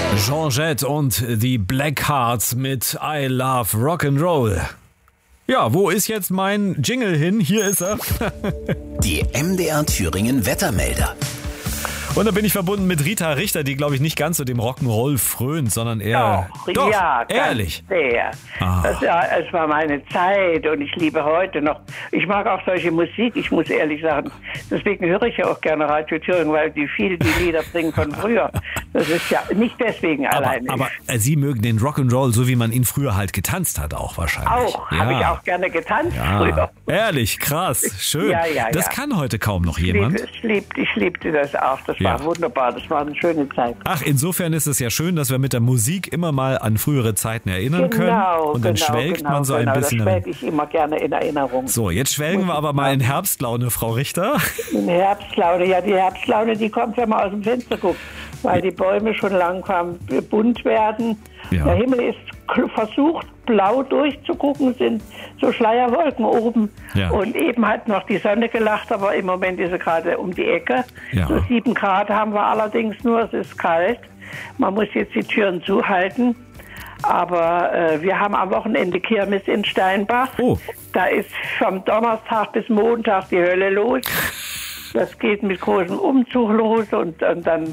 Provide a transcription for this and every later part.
Jean Jett und die Black Hearts mit I Love Rock'n'Roll. Ja, wo ist jetzt mein Jingle hin? Hier ist er. Die MDR Thüringen Wettermelder. Und da bin ich verbunden mit Rita Richter, die, glaube ich, nicht ganz so dem Rock'n'Roll frönt, sondern eher... Doch, ja, ehrlich. Sehr. Es war meine Zeit und ich liebe heute noch. Ich mag auch solche Musik, ich muss ehrlich sagen. Deswegen höre ich ja auch gerne Radio Thüringen, weil die Lieder bringen von früher. Das ist ja nicht deswegen alleine. Aber Sie mögen den Rock'n'Roll, so wie man ihn früher halt getanzt hat, auch wahrscheinlich. Auch, habe ich auch gerne getanzt früher. Ehrlich, krass, schön. Ja. Das kann heute kaum noch jemand. Ich liebte das auch. Das war wunderbar, das war eine schöne Zeit. Ach, insofern ist es ja schön, dass wir mit der Musik immer mal an frühere Zeiten erinnern können. Und dann schwelgt man so ein bisschen. Da schwelge ich immer gerne in Erinnerung. So, jetzt schwelgen wir aber mal in Herbstlaune, Frau Richter. In Herbstlaune, ja, die Herbstlaune, die kommt, wenn man aus dem Fenster guckt, weil die Bäume schon langsam bunt werden. Ja. Der Himmel ist versucht, blau durchzugucken, sind so Schleierwolken oben. Ja. Und eben hat noch die Sonne gelacht, aber im Moment ist sie gerade um die Ecke. Ja. So 7 Grad haben wir allerdings nur, es ist kalt. Man muss jetzt die Türen zuhalten. Aber wir haben am Wochenende Kirmes in Steinbach. Oh. Da ist vom Donnerstag bis Montag die Hölle los. Das geht mit großem Umzug los und dann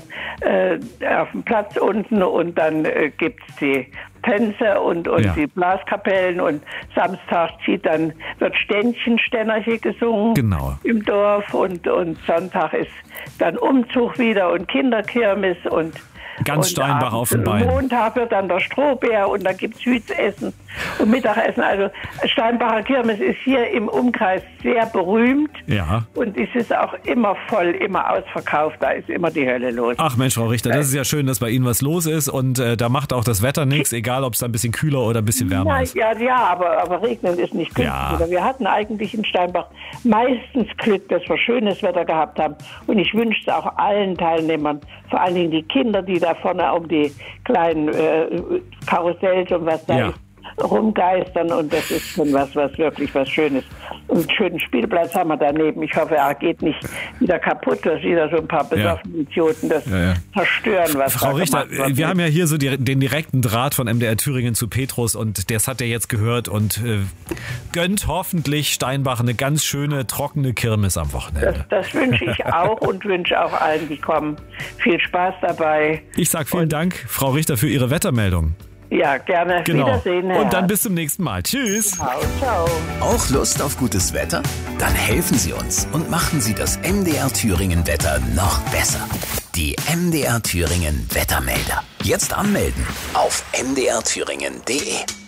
auf dem Platz unten und dann gibt's die Tänze und die Blaskapellen und Samstag wird Ständchen-Stännerche gesungen im Dorf und Sonntag ist dann Umzug wieder und Kinderkirmes und ganz Steinbach auf dem Bein. Montag wird dann der Strohbär und dann gibt es Hütsessen und Mittagessen. Also Steinbacher Kirmes ist hier im Umkreis sehr berühmt. Ja. Und es ist auch immer voll, immer ausverkauft. Da ist immer die Hölle los. Ach Mensch, Frau Richter, das ist ja schön, dass bei Ihnen was los ist und da macht auch das Wetter nichts, egal ob es ein bisschen kühler oder ein bisschen wärmer ist. Ja, aber regnen ist nicht günstig. Ja. Wir hatten eigentlich in Steinbach meistens Glück, dass wir schönes Wetter gehabt haben. Und ich wünsche es auch allen Teilnehmern, vor allen Dingen die Kinder, die da vorne um die kleinen Karussells und was da ist, rumgeistern und das ist schon was wirklich was Schönes. Und einen schönen Spielplatz haben wir daneben. Ich hoffe, er geht nicht wieder kaputt, dass wieder so ein paar besoffene Idioten das zerstören, was Frau Richter, wir haben ja hier so den direkten Draht von MDR Thüringen zu Petrus und das hat er jetzt gehört und gönnt hoffentlich Steinbach eine ganz schöne, trockene Kirmes am Wochenende. Das wünsche ich auch und wünsche auch allen, die kommen, viel Spaß dabei. Ich sage vielen Dank, Frau Richter, für Ihre Wettermeldung. Ja, gerne. Wiedersehen, Herr. Und dann bis zum nächsten Mal. Tschüss. Ciao, ciao. Auch Lust auf gutes Wetter? Dann helfen Sie uns und machen Sie das MDR Thüringen Wetter noch besser. Die MDR Thüringen Wettermelder. Jetzt anmelden auf mdrthüringen.de.